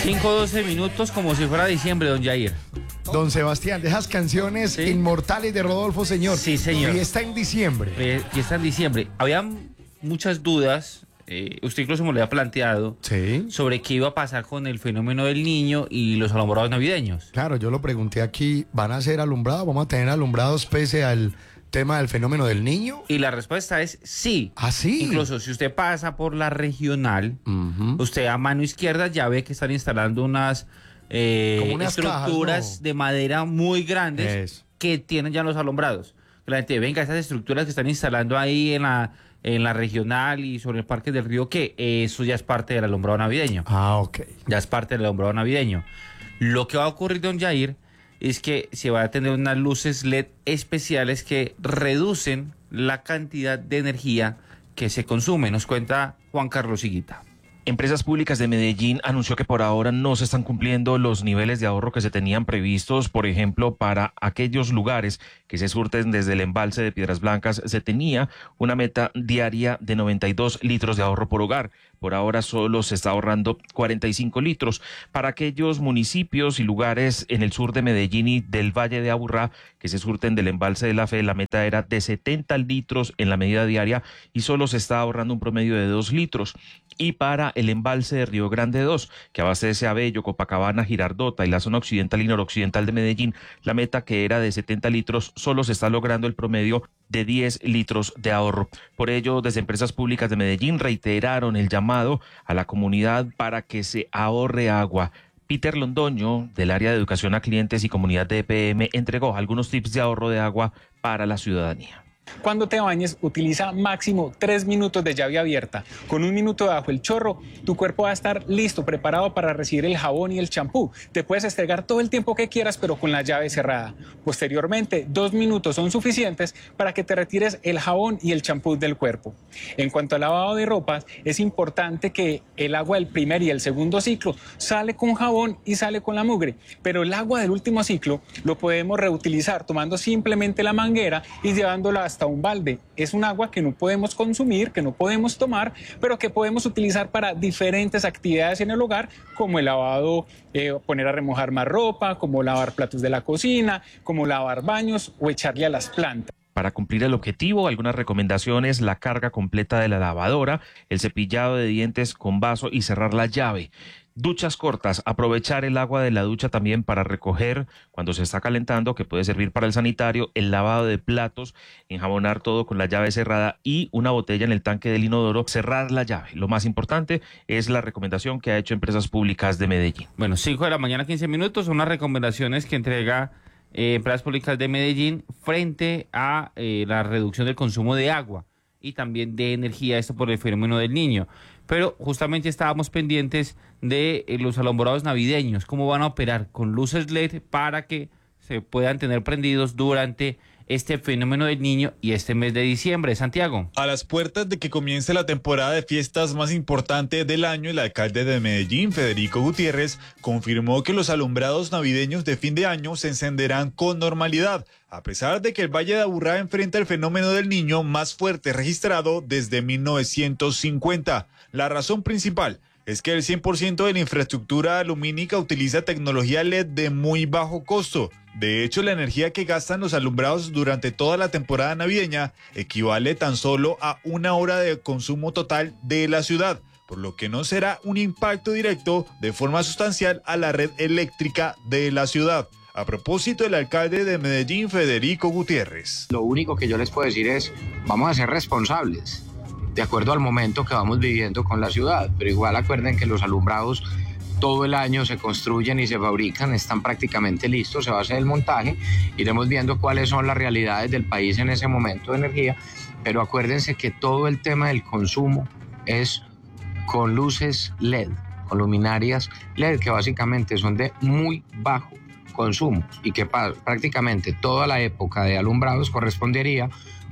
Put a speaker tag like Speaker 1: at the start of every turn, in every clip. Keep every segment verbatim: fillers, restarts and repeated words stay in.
Speaker 1: cinco doce minutos como si fuera diciembre, don Jair.
Speaker 2: Don Sebastián, de esas canciones ¿Sí? inmortales de Rodolfo, señor.
Speaker 1: Sí, señor.
Speaker 2: Y está en diciembre.
Speaker 1: Eh, y está en diciembre. Había muchas dudas, eh, usted incluso me lo había planteado,
Speaker 2: ¿Sí?
Speaker 1: sobre qué iba a pasar con el fenómeno del niño y los alumbrados navideños.
Speaker 2: Claro, yo lo pregunté aquí, ¿van a ser alumbrados? ¿Vamos a tener alumbrados pese al tema del fenómeno del niño?
Speaker 1: Y la respuesta es sí.
Speaker 2: ¿Ah, sí?
Speaker 1: Incluso si usted pasa por la regional,
Speaker 2: uh-huh.
Speaker 1: usted a mano izquierda ya ve que están instalando unas, eh,
Speaker 2: Como unas
Speaker 1: estructuras
Speaker 2: cajas, ¿no?
Speaker 1: de madera muy grandes
Speaker 2: es.
Speaker 1: que tienen ya los alumbrados. La gente, venga, esas estructuras que están instalando ahí en la, en la regional y sobre el Parque del Río, que eso ya es parte del alumbrado navideño.
Speaker 2: Ah, ok.
Speaker 1: Ya es parte del alumbrado navideño. Lo que va a ocurrir, don Jair, es que se va a tener unas luces L E D especiales que reducen la cantidad de energía que se consume. Nos cuenta Juan Carlos Higuita.
Speaker 3: Empresas Públicas de Medellín anunció que por ahora no se están cumpliendo los niveles de ahorro que se tenían previstos. Por ejemplo, para aquellos lugares que se surten desde el embalse de Piedras Blancas, se tenía una meta diaria de noventa y dos litros de ahorro por hogar. Por ahora solo se está ahorrando cuarenta y cinco litros. Para aquellos municipios y lugares en el sur de Medellín y del Valle de Aburrá que se surten del embalse de la Fe, la meta era de setenta litros en la medida diaria y solo se está ahorrando un promedio de dos litros. Y para el embalse de Río Grande dos, que abastece a Bello, Copacabana, Girardota y la zona occidental y noroccidental de Medellín, la meta que era de setenta litros solo se está logrando el promedio de diez litros de ahorro. Por ello, desde Empresas Públicas de Medellín reiteraron el llamado a la comunidad para que se ahorre agua. Peter Londoño, del área de Educación a Clientes y Comunidad de E P M, entregó algunos tips de ahorro de agua para la ciudadanía.
Speaker 4: Cuando te bañes, utiliza máximo tres minutos de llave abierta. Con un minuto bajo el chorro, tu cuerpo va a estar listo, preparado para recibir el jabón y el champú. Te puedes estregar todo el tiempo que quieras, pero con la llave cerrada. Posteriormente, dos minutos son suficientes para que te retires el jabón y el champú del cuerpo. En cuanto al lavado de ropas, es importante que el agua del primer y el segundo ciclo sale con jabón y sale con la mugre, pero el agua del último ciclo lo podemos reutilizar tomando simplemente la manguera y llevándola hasta hasta un balde. Es un agua que no podemos consumir, que no podemos tomar, pero que podemos utilizar para diferentes actividades en el hogar, como el lavado, eh, poner a remojar más ropa, como lavar platos de la cocina, como lavar baños o echarle a las plantas.
Speaker 3: Para cumplir el objetivo, algunas recomendaciones: la carga completa de la lavadora, el cepillado de dientes con vaso y cerrar la llave. Duchas cortas, aprovechar el agua de la ducha también para recoger cuando se está calentando, que puede servir para el sanitario, el lavado de platos, enjabonar todo con la llave cerrada y una botella en el tanque del inodoro, cerrar la llave. Lo más importante es la recomendación que ha hecho Empresas Públicas de Medellín.
Speaker 1: Bueno, cinco de la mañana, quince minutos, son las recomendaciones que entrega eh, Empresas Públicas de Medellín frente a eh, la reducción del consumo de agua y también de energía, esto por el fenómeno del niño. Pero justamente estábamos pendientes de eh, los alumbrados navideños, cómo van a operar con luces L E D para que se puedan tener prendidos durante este fenómeno del niño y este mes de diciembre. Santiago.
Speaker 5: A las puertas de que comience la temporada de fiestas más importante del año, el alcalde de Medellín, Federico Gutiérrez, confirmó que los alumbrados navideños de fin de año se encenderán con normalidad, a pesar de que el Valle de Aburrá enfrenta el fenómeno del niño más fuerte registrado desde mil novecientos cincuenta. La razón principal es que el cien por ciento de la infraestructura lumínica utiliza tecnología L E D de muy bajo costo. De hecho, la energía que gastan los alumbrados durante toda la temporada navideña equivale tan solo a una hora de consumo total de la ciudad, por lo que no será un impacto directo de forma sustancial a la red eléctrica de la ciudad. A propósito, el alcalde de Medellín, Federico Gutiérrez.
Speaker 6: Lo único que yo les puedo decir es, vamos a ser responsables, de acuerdo al momento que vamos viviendo con la ciudad, pero igual acuerden que los alumbrados todo el año se construyen y se fabrican, están prácticamente listos, se va a hacer el montaje, iremos viendo cuáles son las realidades del país en ese momento de energía, pero acuérdense que todo el tema del consumo es con luces L E D, con luminarias L E D que básicamente son de muy bajo consumo y que prácticamente toda la época de alumbrados correspondería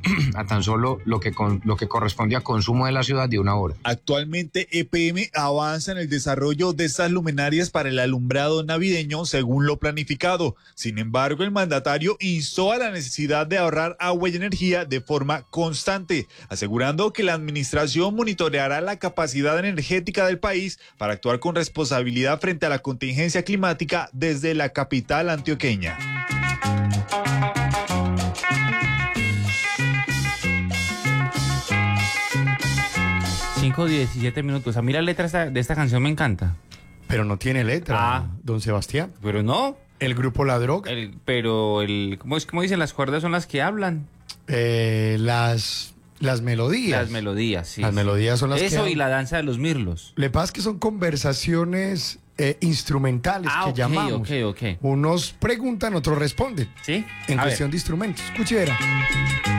Speaker 6: a tan solo lo que, con, lo que corresponde a consumo de la ciudad de una hora.
Speaker 5: Actualmente E P M avanza en el desarrollo de estas luminarias para el alumbrado navideño según lo planificado. Sin embargo, el mandatario instó a la necesidad de ahorrar agua y energía de forma constante, asegurando que la administración monitoreará la capacidad energética del país para actuar con responsabilidad frente a la contingencia climática desde la capital antioqueña.
Speaker 1: cinco diecisiete minutos. A mí la letra esta- de esta canción me encanta.
Speaker 2: Pero no tiene letra,
Speaker 1: Ah.
Speaker 2: don Sebastián.
Speaker 1: Pero no.
Speaker 2: El grupo La Droga,
Speaker 1: El, pero el, ¿cómo es? ¿Cómo dicen? Las cuerdas son las que hablan.
Speaker 2: eh, las, las melodías.
Speaker 1: Las melodías, sí.
Speaker 2: Las
Speaker 1: sí.
Speaker 2: melodías son las que
Speaker 1: Eso y
Speaker 2: hablan.
Speaker 1: la danza de los mirlos.
Speaker 2: Le pasa que son conversaciones eh, instrumentales
Speaker 1: Ah,
Speaker 2: que
Speaker 1: ok,
Speaker 2: llamamos.
Speaker 1: ok, ok.
Speaker 2: Unos preguntan, otros responden.
Speaker 1: ¿Sí?
Speaker 2: En
Speaker 1: A ver.
Speaker 2: cuestión de instrumentos. Escuche, verá.